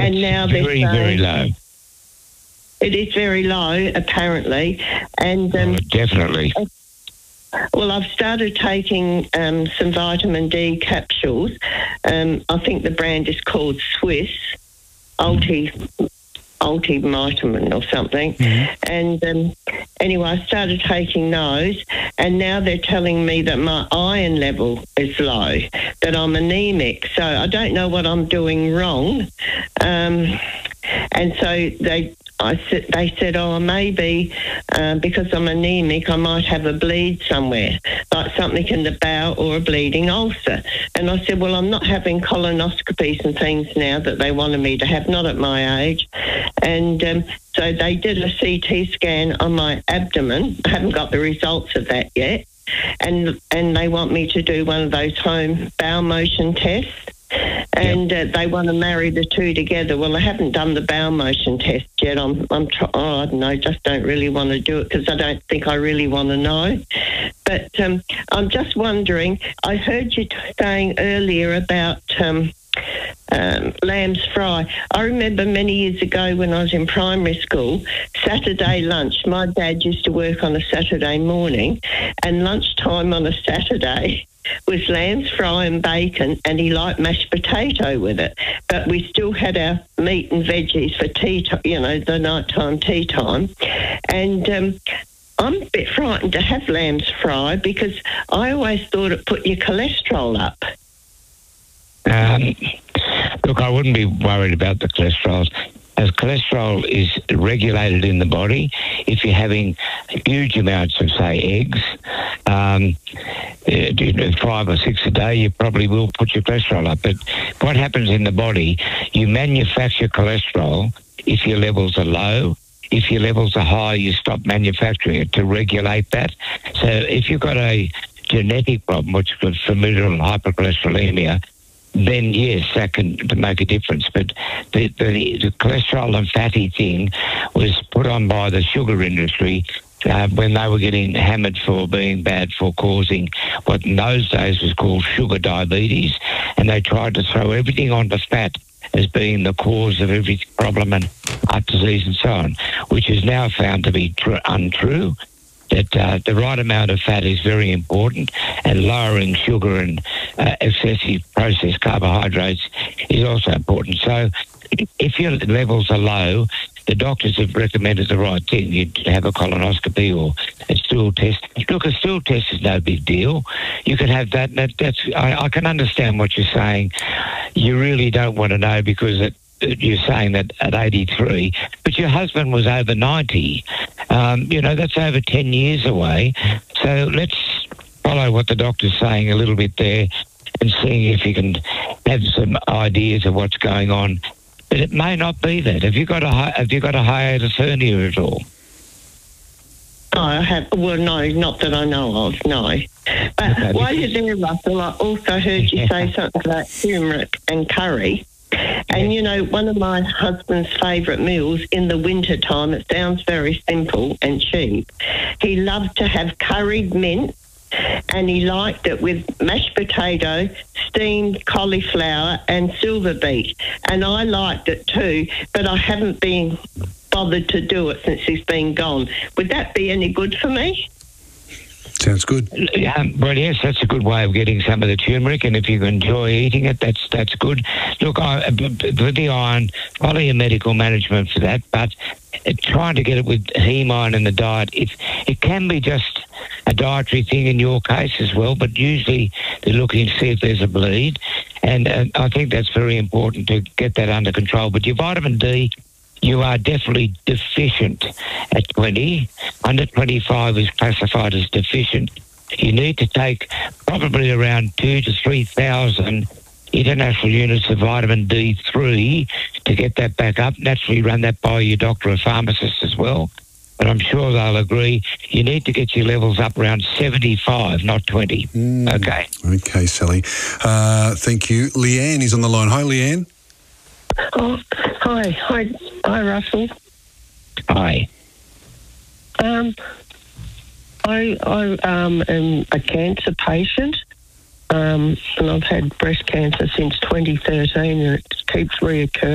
and now they're very, saying very low. it is very low, apparently. And definitely. Well, I've started taking some vitamin D capsules. I think the brand is called Swiss Ultivitamin or something. Mm-hmm. And anyway, I started taking those, and now they're telling me that my iron level is low, that I'm anemic. So I don't know what I'm doing wrong. And so they said, oh, maybe because I'm anemic, I might have a bleed somewhere, like something in the bowel or a bleeding ulcer. And I said, well, I'm not having colonoscopies and things now that they wanted me to have, not at my age. And so they did a CT scan on my abdomen. I haven't got the results of that yet. And they want me to do one of those home bowel motion tests. And they want to marry the two together. Well, I haven't done the bowel motion test yet. I don't know, just don't really want to do it because I don't think I really want to know. But I'm just wondering, I heard you saying earlier about lamb's fry. I remember many years ago when I was in primary school, Saturday lunch, my dad used to work on a Saturday morning, and lunchtime on a Saturday was lamb's fry and bacon, and he liked mashed potato with it. But we still had our meat and veggies for tea time, the nighttime tea time. And I'm a bit frightened to have lamb's fry because I always thought it put your cholesterol up. Look, I wouldn't be worried about the cholesterol. As cholesterol is regulated in the body, if you're having huge amounts of, say, eggs, 5 or 6 a day, you probably will put your cholesterol up. But what happens in the body, you manufacture cholesterol if your levels are low. If your levels are high, you stop manufacturing it to regulate that. So if you've got a genetic problem, which is familial hypercholesterolemia, then yes, that can make a difference. But the cholesterol and fatty thing was put on by the sugar industry when they were getting hammered for being bad for causing what in those days was called sugar diabetes, and they tried to throw everything onto fat as being the cause of every problem and heart disease and so on, which is now found to be untrue. That the right amount of fat is very important, and lowering sugar and excessive processed carbohydrates is also important. So if your levels are low, the doctors have recommended the right thing. You'd have a colonoscopy or a stool test. Look, a stool test is no big deal. You can have that. I can understand what you're saying. You really don't want to know because you're saying that at 83, but your husband was over 90. That's over 10 years away. So let's follow what the doctor's saying a little bit there and seeing if you can have some ideas of what's going on. But it may not be that. Have you got a hiatus hernia at all? No, I have. Well, no, not that I know of, no. But Okay, while you're there, Russell, I also heard you say something about turmeric and curry. And, one of my husband's favourite meals in the winter time, it sounds very simple and cheap, he loved to have curried mint, and he liked it with mashed potato, steamed cauliflower and silver beet. And I liked it too, but I haven't been bothered to do it since he's been gone. Would that be any good for me? Sounds good. Well, yes, that's a good way of getting some of the turmeric, and if you enjoy eating it, that's good. Look, for the iron, follow your medical management for that, but trying to get it with heme iron in the diet, it can be just a dietary thing in your case as well, but usually they're looking to see if there's a bleed, and I think that's very important to get that under control. But your vitamin D, you are definitely deficient at 20. Under 25 is classified as deficient. You need to take probably around 2,000 to 3,000 international units of vitamin D3 to get that back up. Naturally, run that by your doctor or pharmacist as well. But I'm sure they'll agree you need to get your levels up around 75, not 20. Okay. Okay, Sally. Thank you. Leanne is on the line. Hi, Leanne. Oh, hi, Russell. Hi. I am a cancer patient, and I've had breast cancer since 2013, and it keeps reoccurring.